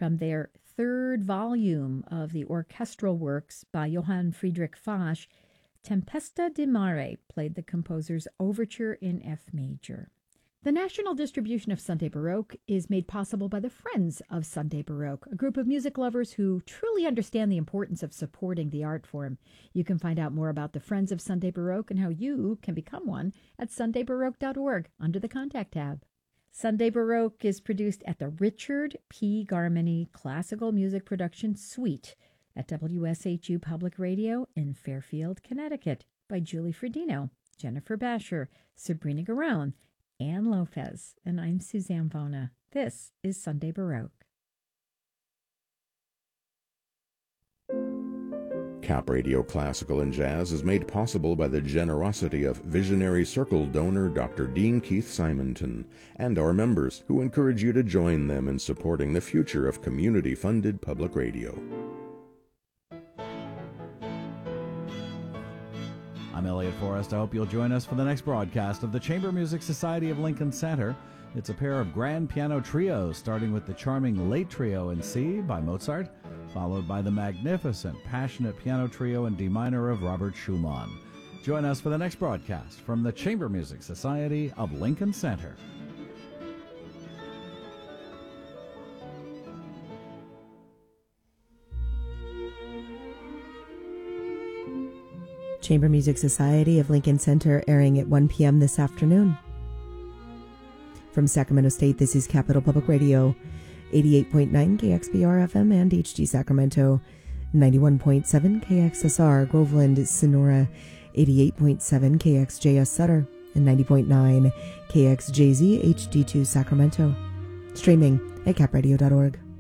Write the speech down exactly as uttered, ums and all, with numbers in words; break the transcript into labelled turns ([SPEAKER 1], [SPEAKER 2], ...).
[SPEAKER 1] from their third volume of the orchestral works by Johann Friedrich Fasch. Tempesta di Mare played the composer's overture in F major. The national distribution of Sunday Baroque is made possible by the Friends of Sunday Baroque, a group of music lovers who truly understand the importance of supporting the art form. You can find out more about the Friends of Sunday Baroque and how you can become one at sunday baroque dot org under the Contact tab. Sunday Baroque is produced at the Richard P. Garmany Classical Music Production Suite at W S H U Public Radio in Fairfield, Connecticut by Julie Fredino, Jennifer Basher, Sabrina Garone, Ann Lopez, and I'm Suzanne Vona. This is Sunday Baroque.
[SPEAKER 2] Cap Radio Classical and Jazz is made possible by the generosity of visionary Circle donor Doctor Dean Keith Simonton and our members, who encourage you to join them in supporting the future of community-funded public radio.
[SPEAKER 3] I'm Elliot Forrest. I hope you'll join us for the next broadcast of the Chamber Music Society of Lincoln Center. It's a pair of grand piano trios, starting with the charming Late Trio in C by Mozart, followed by the magnificent Passionate Piano Trio in D minor of Robert Schumann. Join us for the next broadcast from the Chamber Music Society of Lincoln Center.
[SPEAKER 4] Chamber Music Society of Lincoln Center airing at one p.m. this afternoon. From Sacramento State, this is Capital Public Radio, eighty-eight point nine K X B R F M and H D Sacramento, ninety-one point seven K X S R Groveland, Sonora, eighty-eight point seven K X J S Sutter, and ninety point nine K X J Z H D two Sacramento. Streaming at cap radio dot org.